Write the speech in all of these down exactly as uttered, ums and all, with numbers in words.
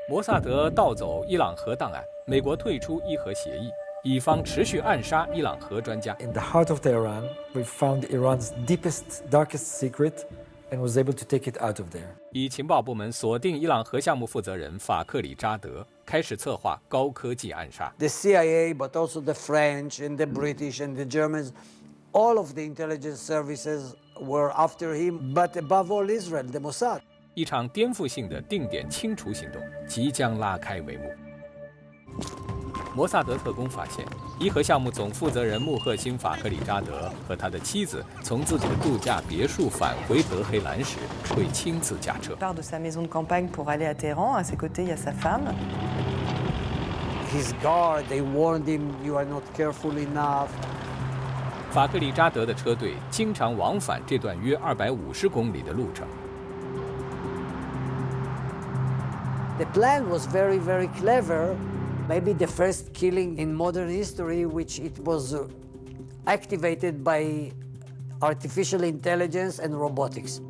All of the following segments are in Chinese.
摩萨德盗走伊朗核档案，美国退出伊核协议，以方持续暗杀伊朗核专家。 In the heart of Tehran, we found Iran's deepest, darkest secret, and was able to take it out of there. 以情报部门锁定伊朗核项目负责人法克里扎德，开始策划高科技暗杀。 The C I A, but also the French and the British and the Germans, all of the intelligence services were after him, but above all Israel, the Mossad. 一场颠覆性的定点清除行动即将拉开帷幕。摩萨德特工发现，伊核项目总负责人穆赫辛·法克里扎德和他的妻子从自己的度假别墅返回德黑兰时，会亲自驾车。 part de sa maison de campagne pour aller à Téhéran. À ses côtés, il y a sa femme. His guard, they warned him, you are not careful enough. 法克里扎德的车队经常往返这段约二百五十公里的路程。 The plan was very, very clever. Maybe the first killing in modern history, which it was uh, activated by artificial intelligence and robotics.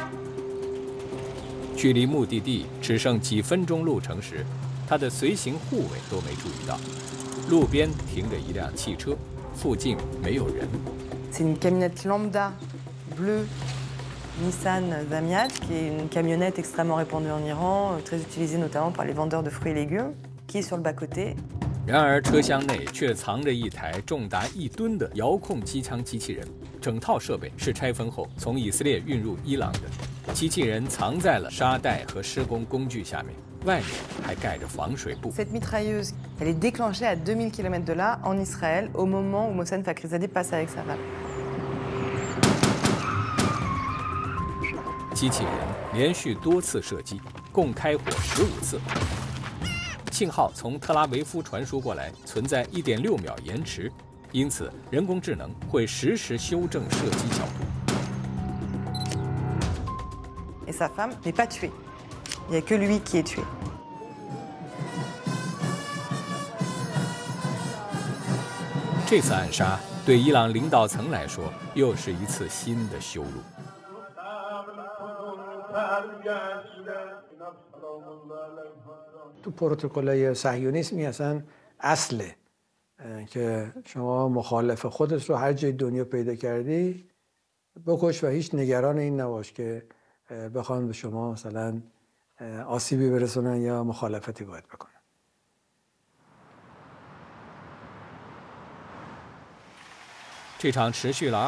距离目的地只剩几分钟路程时，他的随行护卫都没注意到，路边停着一辆汽车，附近没有人。 C'est une camionnette lambda bleue Nissan Zamiat, qui est une camionnette extrêmement répandue en Iran, très utilisée notamment par les vendeurs de fruits et légumes, qui est sur le bas-côté. 然而车厢内却藏着一台重达一吨的遥控机枪机器人，整套设备是拆分后从以色列运入伊朗的。机器人藏在了沙袋和施工工具下面，外面还盖着防水布。 Cette mitrailleuse, elle est déclenchée à deux mille kilomètres de là, en Israël, au moment où Mohsen Fakhrizadeh passe avec sa femme. 机器人连续多次射击，共开火十五次。信号从特拉维夫传输过来，存在一点六秒延迟，因此人工智能会实时修正射击角度。 Et sa femme n'est pas tuée. Il n'y a que lui qui est tué. 这次暗杀对伊朗领导层来说，又是一次新的羞辱。 تو پروتکل‌های صهیونیسمی اصلا اصله که شما مخالف خودت رو هر جای دنیا پیدا کردی بکش و هیچ نگران این نباش که بخوان به شما مثلا آسیبی برسونن یا مخالفتی باید بکنن. 这场持续了